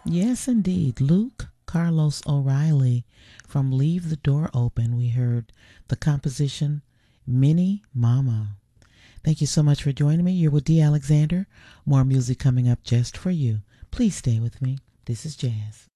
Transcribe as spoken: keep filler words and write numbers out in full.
Yes, indeed. Luke Carlos O'Reilly from Leave the Door Open. We heard the composition Mini Mama. Thank you so much for joining me. You're with Dee Alexander. More music coming up just for you. Please stay with me. This is Jazz.